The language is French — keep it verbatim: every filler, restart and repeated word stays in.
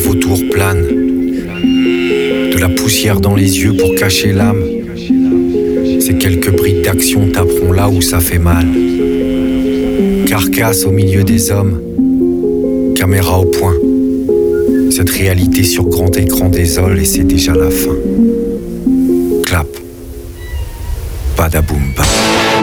vautours planent, de la poussière dans les yeux pour cacher l'âme. Ces quelques briques d'action taperont là où ça fait mal. Carcasse au milieu des hommes, caméra au point. Cette réalité sur grand écran désole et c'est déjà la fin. Clap, badaboum bam.